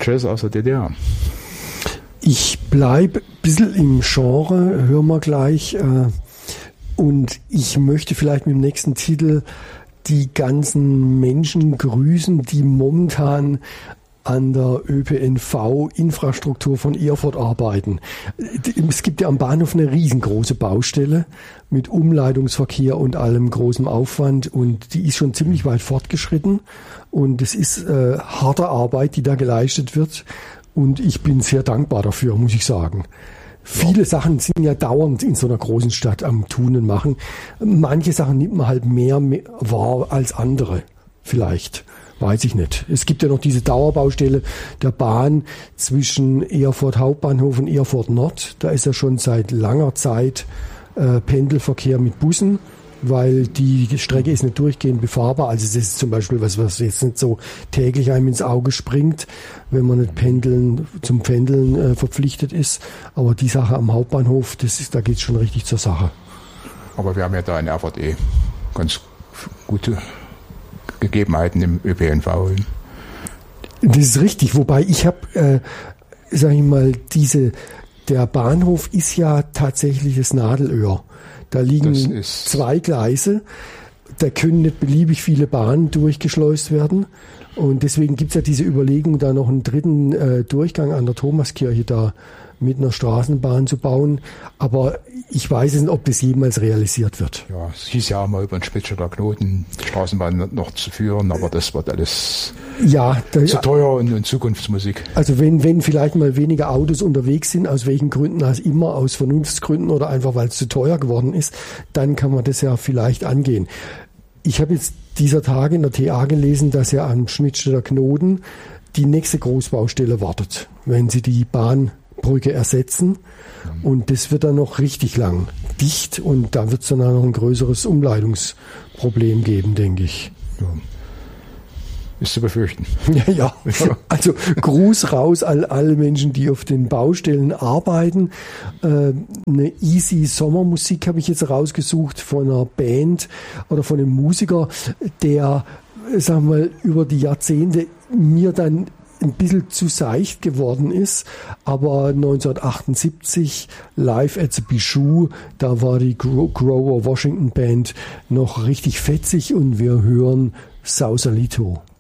Jazz aus der DDR? Ich bleibe ein bisschen im Genre, hören wir gleich. Und ich möchte vielleicht mit dem nächsten Titel die ganzen Menschen grüßen, die momentan an der ÖPNV-Infrastruktur von Erfurt arbeiten. Es gibt ja am Bahnhof eine riesengroße Baustelle mit Umleitungsverkehr und allem großem Aufwand und die ist schon ziemlich weit fortgeschritten und es ist harte Arbeit, die da geleistet wird und ich bin sehr dankbar dafür, muss ich sagen. Viele Sachen sind ja dauernd in so einer großen Stadt am Tun und Machen. Manche Sachen nimmt man halt mehr wahr als andere, vielleicht. Weiß ich nicht. Es gibt ja noch diese Dauerbaustelle der Bahn zwischen Erfurt Hauptbahnhof und Erfurt Nord. Da ist ja schon seit langer Zeit Pendelverkehr mit Bussen, weil die Strecke ist nicht durchgehend befahrbar. Also das ist zum Beispiel was jetzt nicht so täglich einem ins Auge springt, wenn man nicht zum Pendeln verpflichtet ist. Aber die Sache am Hauptbahnhof, da geht's schon richtig zur Sache. Aber wir haben ja da in Erfurt ganz gute Gegebenheiten im ÖPNV. Das ist richtig, wobei ich habe, sage ich mal, der Bahnhof ist ja tatsächlich das Nadelöhr. Da liegen 2 Gleise, da können nicht beliebig viele Bahnen durchgeschleust werden und deswegen gibt es ja diese Überlegung, da noch einen dritten Durchgang an der Thomaskirche da mit einer Straßenbahn zu bauen, aber ich weiß nicht, ob das jemals realisiert wird. Ja, es hieß ja mal über den Spitzstädter Knoten die Straßenbahn noch zu führen, aber das wird alles zu teuer und Zukunftsmusik. Also wenn vielleicht mal weniger Autos unterwegs sind, aus welchen Gründen als immer, aus Vernunftsgründen oder einfach weil es zu teuer geworden ist, dann kann man das ja vielleicht angehen. Ich habe jetzt dieser Tage in der TA gelesen, dass ja am Schmidtstädter Knoten die nächste Großbaustelle wartet, wenn sie die Bahnbrücke ersetzen. Und das wird dann noch richtig lang dicht und da wird es dann auch noch ein größeres Umleitungsproblem geben, denke ich. Ja. Ist zu befürchten. Ja. Also Gruß raus an alle Menschen, die auf den Baustellen arbeiten. Eine easy Sommermusik habe ich jetzt rausgesucht von einer Band oder von einem Musiker, der, sagen wir mal, über die Jahrzehnte mir dann ein bisschen zu seicht geworden ist, aber 1978 live at the Bijou, da war die Grover Washington Band noch richtig fetzig und wir hören Sausalito.